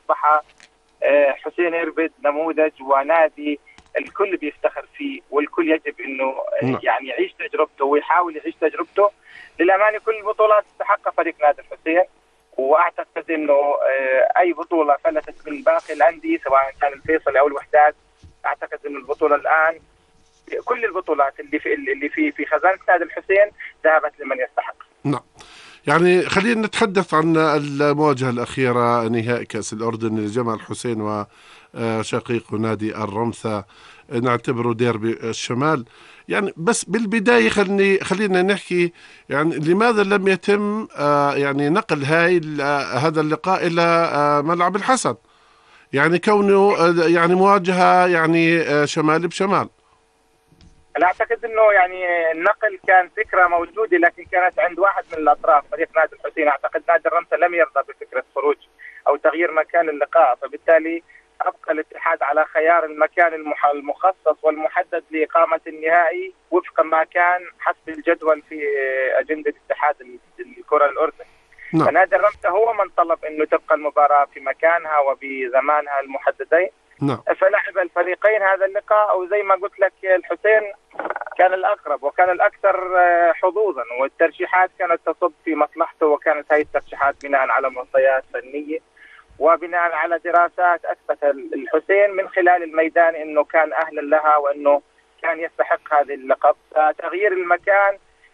أصبح حسين إربد نموذج ونادي الكل بيفتخر فيه، والكل يجب انه يعني يعيش تجربته ويحاول يعيش تجربته. للأمانة كل البطولات تحقق فريق نادي الحسين، واعتقد انه اي بطولة فلتت من باقي الأندية سواء كان الفيصل او الوحدات، اعتقد انه البطولة الآن كل البطولات اللي في خزانة نادي الحسين ذهبت لمن يستحق. نعم. يعني خلينا نتحدث عن المواجهة الأخيرة، نهائي كأس الأردن اللي جمع الحسين وشقيق نادي الرمثة، نعتبره ديربي الشمال. يعني بس بالبداية خلينا نحكي يعني لماذا لم يتم يعني نقل هذا اللقاء إلى ملعب الحسن، يعني كونه يعني مواجهة يعني شمال بشمال. أنا أعتقد أنه يعني النقل كان فكرة موجودة، لكن كانت عند واحد من الأطراف فريق نادي الحسين. أعتقد نادي الرمثة لم يرضى بفكرة خروج أو تغيير مكان اللقاء، فبالتالي أبقى الاتحاد على خيار المكان المخصص والمحدد لإقامة النهائي وفق ما كان حسب الجدول في أجندة اتحاد الكرة الأردني. فنادي الرمثة هو من طلب أنه تبقى المباراة في مكانها وبزمانها المحددين. فلعب الفريقين هذا اللقاء، أو زي ما قلت لك الحسين كان الأقرب وكان الأكثر حظوظا، والترشيحات كانت تصب في مصلحته، وكانت هذه الترشيحات بناء على معطيات فنية وبناء على دراسات أثبت الحسين من خلال الميدان أنه كان أهلا لها وأنه كان يستحق هذه اللقب. فتغيير المكان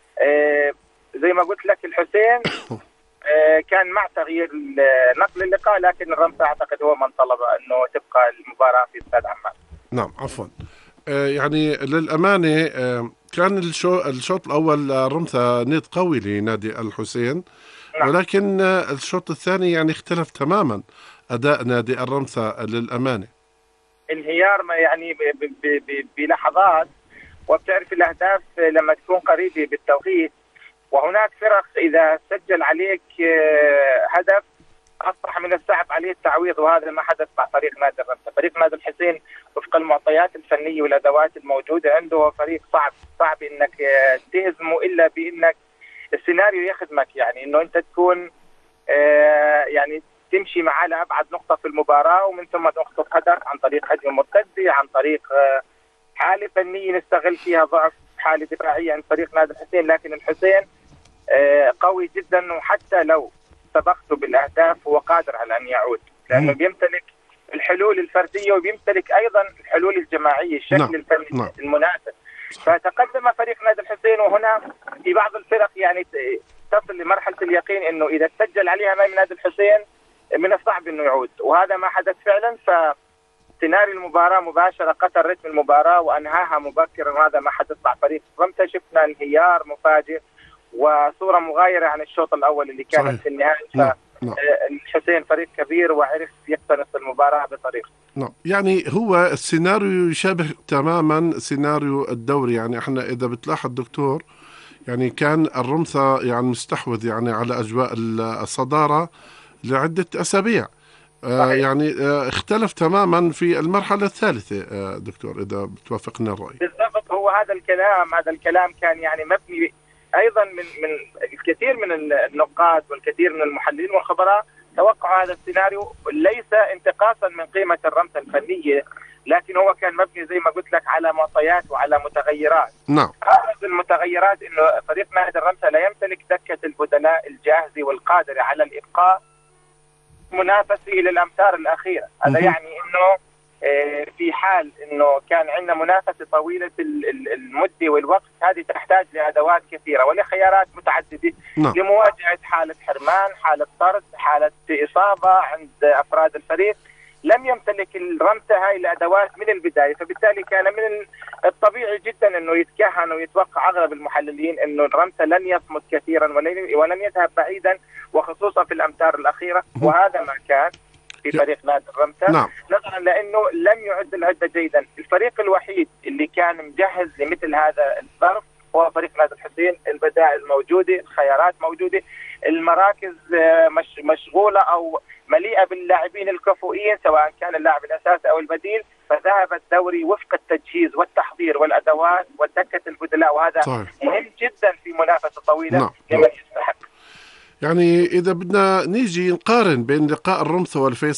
زي ما قلت لك الحسين كان مع تغيير نقل اللقاء، لكن الرمثة أعتقد هو من طلب أنه تبقى المباراة في استاد عمان. نعم عفوا. يعني للأمانة كان الشوط الأول الرمثة نيت قوي لنادي الحسين. نعم. ولكن الشوط الثاني يعني اختلف تماما أداء نادي الرمثة للأمانة. انهيار يعني بلحظات، وبتعرف الأهداف لما تكون قريبة بالتوقيت، وهناك فرق إذا سجل عليك هدف أصبح من الصعب عليه التعويض، وهذا ما حدث مع فريق نادي الرمثة. فريق نادي الحسين وفق المعطيات الفنية والأدوات الموجودة عنده فريق صعب إنك تهزمه إلا بإنك السيناريو يخدمك، يعني إنه أنت تكون يعني تمشي معاه لأبعد نقطة في المباراة، ومن ثم تخطف هدف عن طريق هجمة مرتدة، عن طريق حالة فنية نستغل فيها ضعف حالة دفاعية عند فريق نادي الحسين. لكن الحسين قوي جدا، وحتى لو سبقته بالأهداف هو قادر على أن يعود، لأنه بيمتلك الحلول الفردية وبيمتلك أيضا الحلول الجماعية، الشكل الفني المناسب. فتقدم فريق نادي الحسين، وهنا في بعض الفرق يعني تصل لمرحلة اليقين أنه إذا تسجل عليها أمام نادي الحسين من الصعب أنه يعود، وهذا ما حدث فعلا. سيناريو المباراة مباشرة قتل رتم المباراة وأنهاها مبكرا، وهذا ما حدث مع فريق رمثة. شفنا انهيار مفاجئ وصورة مغايرة عن الشوط الأول اللي كانت في النهاية. الحسين فريق كبير وعرف يقتنص المباراة بطريقة. نعم. يعني هو السيناريو يشابه تماما سيناريو الدوري. يعني احنا إذا بتلاحظ دكتور، يعني كان الرمثة يعني مستحوذ يعني على أجواء الصدارة لعدة أسابيع. يعني اختلف تماما في المرحلة الثالثة دكتور، إذا بتوافقنا الرأي. بالضبط، هو هذا الكلام كان يعني مبني أيضا من الكثير من النقاد والكثير من المحللين والخبراء توقعوا هذا السيناريو، ليس انتقاصا من قيمة الرمثة الفنية، لكن هو كان مبني زي ما قلت لك على معطيات وعلى متغيرات. نعم. أبرز المتغيرات إنه فريق نادي الرمثة لا يمتلك دكة البدلاء الجاهزة والقادرة على الإبقاء منافسة إلى الأمتار الأخيرة. هذا يعني إنه في حال إنه كان عندنا منافسة طويلة المدة والوقت، هذه تحتاج لأدوات كثيرة ولخيارات متعددة لمواجهة حالة حرمان، حالة طرد، حالة إصابة عند أفراد الفريق. لم يمتلك الرمثة هاي الأدوات من البداية، فبالتالي كان من الطبيعي جدا أنه يتكهن ويتوقع أغلب المحللين أنه الرمثة لن يصمد كثيرا ولن يذهب بعيدا، وخصوصا في الأمتار الأخيرة، وهذا ما كان في فريق نادي الرمثة. نظرا لأنه لم يعد العدة جيدا. الفريق الوحيد اللي كان مجهز لمثل هذا الظرف هو فريق نادي الحسين. البدائل موجودة، الخيارات موجودة، المراكز مشغولة أو مليئة باللاعبين الكفؤيين سواء كان اللاعب الأساسي أو البديل. فذهب الدوري وفق التجهيز والتحضير والأدوات ودكة البدلاء، وهذا مهم جدا في منافسة طويلة لمن يستحق. يعني إذا بدنا نيجي نقارن بين لقاء الرمثة والفيصل